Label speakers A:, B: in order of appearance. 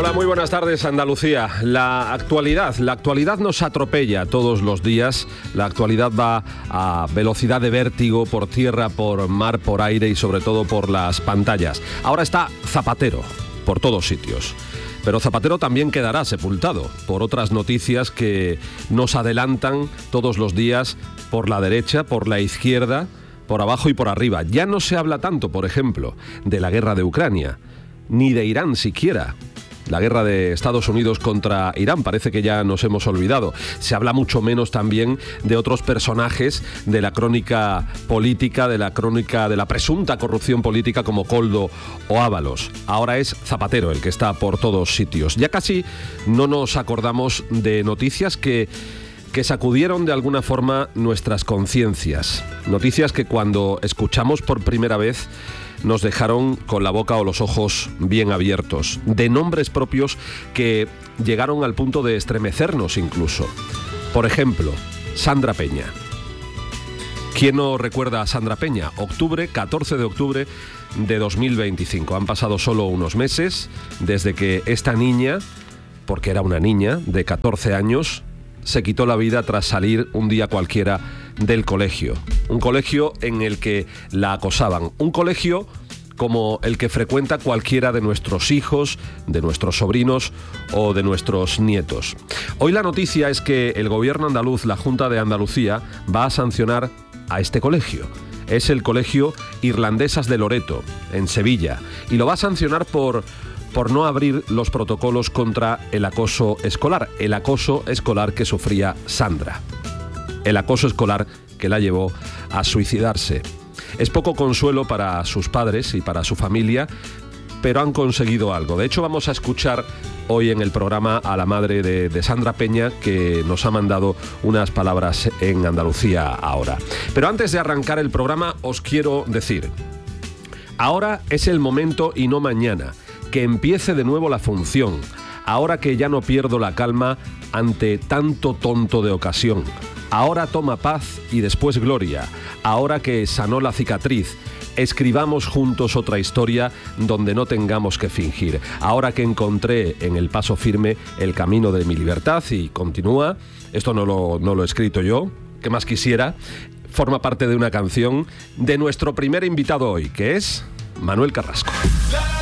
A: Hola, muy buenas tardes, Andalucía. La actualidad nos atropella todos los días. La actualidad va a velocidad de vértigo por tierra, por mar, por aire y sobre todo por las pantallas. Ahora está Zapatero por todos sitios. Pero Zapatero también quedará sepultado por otras noticias que nos adelantan todos los días por la derecha, por la izquierda, por abajo y por arriba. Ya no se habla tanto, por ejemplo, de la guerra de Ucrania, ni de Irán siquiera. La guerra de Estados Unidos contra Irán parece que ya nos hemos olvidado. Se habla mucho menos también de otros personajes de la crónica política, de la crónica de la presunta corrupción política como Koldo o Ábalos. Ahora es Zapatero el que está por todos sitios. Ya casi no nos acordamos de noticias que sacudieron de alguna forma nuestras conciencias. Noticias que cuando escuchamos por primera vez nos dejaron con la boca o los ojos bien abiertos, de nombres propios que llegaron al punto de estremecernos incluso. Por ejemplo, Sandra Peña. ¿Quién no recuerda a Sandra Peña? 14 de octubre de 2025. Han pasado solo unos meses desde que esta niña, porque era una niña de 14 años, se quitó la vida tras salir un día cualquiera del colegio. Un colegio en el que la acosaban. Un colegio como el que frecuenta cualquiera de nuestros hijos, de nuestros sobrinos o de nuestros nietos. Hoy la noticia es que el gobierno andaluz, la Junta de Andalucía, va a sancionar a este colegio. Es el Colegio Irlandesas de Loreto, en Sevilla, y lo va a sancionar por no abrir los protocolos contra el acoso escolar que sufría Sandra, el acoso escolar que la llevó a suicidarse. Es poco consuelo para sus padres y para su familia, pero han conseguido algo. De hecho, vamos a escuchar hoy en el programa a la madre de Sandra Peña, que nos ha mandado unas palabras en Andalucía ahora. Pero antes de arrancar el programa, os quiero decir, ahora es el momento y no mañana. Que empiece de nuevo la función, ahora que ya no pierdo la calma ante tanto tonto de ocasión. Ahora toma paz y después gloria, ahora que sanó la cicatriz, escribamos juntos otra historia donde no tengamos que fingir. Ahora que encontré en el paso firme el camino de mi libertad y continúa, esto no lo he escrito yo, ¿qué más quisiera? Forma parte de una canción de nuestro primer invitado hoy, que es Manuel Carrasco.